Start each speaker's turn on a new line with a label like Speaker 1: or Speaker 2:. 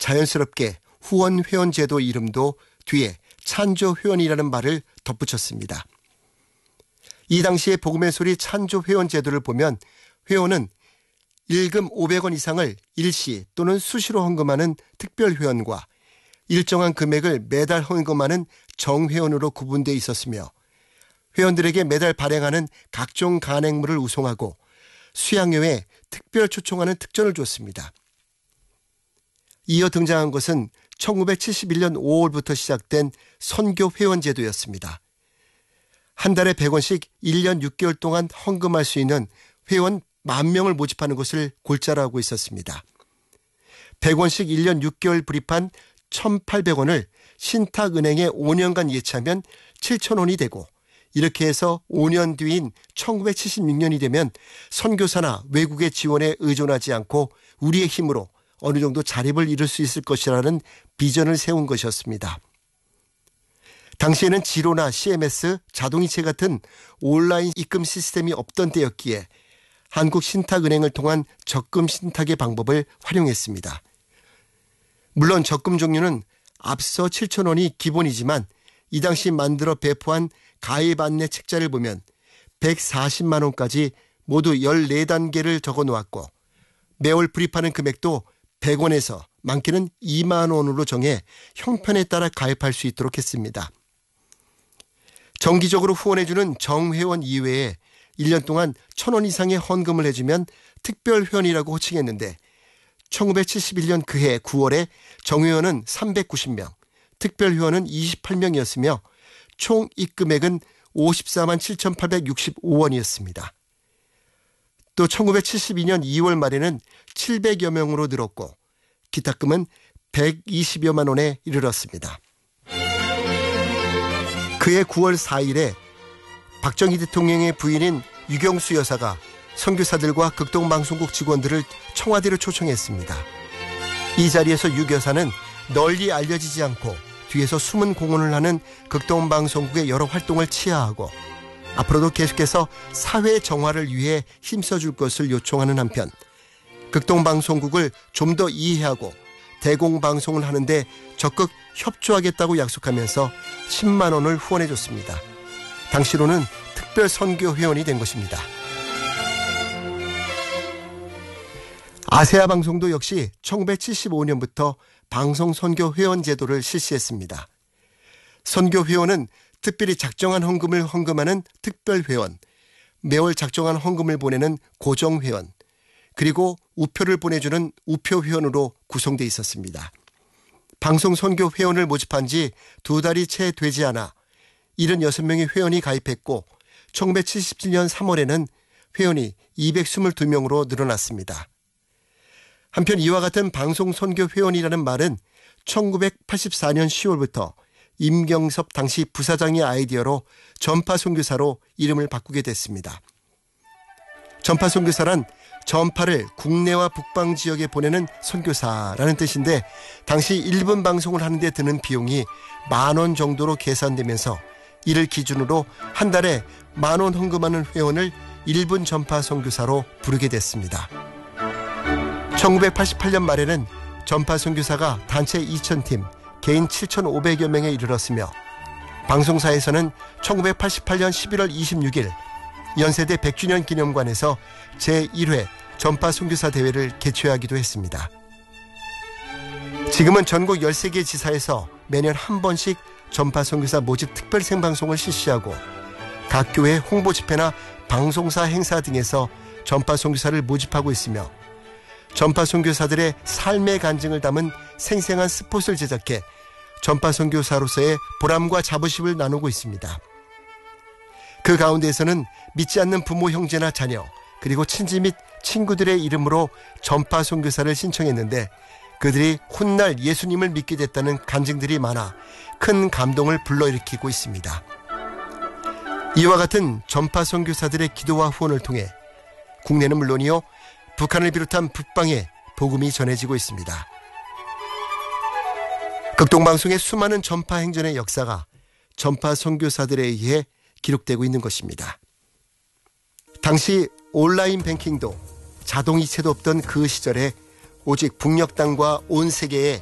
Speaker 1: 자연스럽게 후원 회원 제도 이름도 뒤에 찬조 회원이라는 말을 덧붙였습니다. 이 당시의 복음의 소리 찬조 회원 제도를 보면 회원은 일금 500원 이상을 일시 또는 수시로 헌금하는 특별 회원과 일정한 금액을 매달 헌금하는 정회원으로 구분되어 있었으며 회원들에게 매달 발행하는 각종 간행물을 우송하고 수양회에 특별 초청하는 특전을 줬습니다. 이어 등장한 것은 1971년 5월부터 시작된 선교 회원 제도였습니다. 한 달에 100원씩 1년 6개월 동안 헌금할 수 있는 회원 10,000명을 모집하는 것을 골자로 하고 있었습니다. 100원씩 1년 6개월 불입한 1,800원을 신탁은행에 5년간 예치하면 7,000원이 되고 이렇게 해서 5년 뒤인 1976년이 되면 선교사나 외국의 지원에 의존하지 않고 우리의 힘으로 어느 정도 자립을 이룰 수 있을 것이라는 비전을 세운 것이었습니다. 당시에는 지로나 CMS, 자동이체 같은 온라인 입금 시스템이 없던 때였기에 한국신탁은행을 통한 적금 신탁의 방법을 활용했습니다. 물론 적금 종류는 앞서 7,000원이 기본이지만 이 당시 만들어 배포한 가입 안내 책자를 보면 140만 원까지 모두 14단계를 적어 놓았고 매월 불입하는 금액도 100원에서 많게는 2만 원으로 정해 형편에 따라 가입할 수 있도록 했습니다. 정기적으로 후원해주는 정회원 이외에 1년 동안 1,000원 이상의 헌금을 해주면 특별회원이라고 호칭했는데 1971년 그해 9월에 정회원은 390명, 특별회원은 28명이었으며 총 입금액은 54만 7,865원이었습니다. 또 1972년 2월 말에는 700여 명으로 늘었고 기탁금은 120여만 원에 이르렀습니다. 그해 9월 4일에 박정희 대통령의 부인인 유경수 여사가 선교사들과 극동방송국 직원들을 청와대로 초청했습니다. 이 자리에서 유 여사는 널리 알려지지 않고 뒤에서 숨은 공헌을 하는 극동방송국의 여러 활동을 치하하고 앞으로도 계속해서 사회 정화를 위해 힘써줄 것을 요청하는 한편 극동방송국을 좀 더 이해하고 대공방송을 하는데 적극 협조하겠다고 약속하면서 10만 원을 후원해줬습니다. 당시로는 특별 선교 회원이 된 것입니다. 아세아 방송도 역시 1975년부터 방송 선교 회원 제도를 실시했습니다. 선교 회원은 특별히 작정한 헌금을 헌금하는 특별 회원, 매월 작정한 헌금을 보내는 고정 회원, 그리고 우표를 보내주는 우표 회원으로 구성되어 있었습니다. 방송 선교 회원을 모집한 지 2달이 채 되지 않아 76명의 회원이 가입했고 1977년 3월에는 회원이 222명으로 늘어났습니다. 한편 이와 같은 방송 선교 회원이라는 말은 1984년 10월부터 임경섭 당시 부사장의 아이디어로 전파 선교사로 이름을 바꾸게 됐습니다. 전파 선교사란 전파를 국내와 북방 지역에 보내는 선교사라는 뜻인데 당시 1분 방송을 하는데 드는 비용이 10,000원 정도로 계산되면서 이를 기준으로 한 달에 10,000원 헌금하는 회원을 1분 전파 선교사로 부르게 됐습니다. 1988년 말에는 전파 선교사가 단체 2,000팀, 개인 7,500여 명에 이르렀으며 방송사에서는 1988년 11월 26일 연세대 100주년 기념관에서 제1회 전파 선교사 대회를 개최하기도 했습니다. 지금은 전국 13개 지사에서 매년 한 번씩 전파 선교사 모집 특별 생방송을 실시하고 각 교회 홍보 집회나 방송사 행사 등에서 전파 선교사를 모집하고 있으며 전파 선교사들의 삶의 간증을 담은 생생한 스폿을 제작해 전파 선교사로서의 보람과 자부심을 나누고 있습니다. 그 가운데에서는 믿지 않는 부모, 형제나 자녀, 그리고 친지 및 친구들의 이름으로 전파 선교사를 신청했는데 그들이 훗날 예수님을 믿게 됐다는 간증들이 많아 큰 감동을 불러일으키고 있습니다. 이와 같은 전파 선교사들의 기도와 후원을 통해 국내는 물론이요 북한을 비롯한 북방에 복음이 전해지고 있습니다. 극동방송의 수많은 전파 행전의 역사가 전파 선교사들에 의해 기록되고 있는 것입니다. 당시 온라인 뱅킹도 자동이체도 없던 그 시절에 오직 북녘 땅과 온 세계에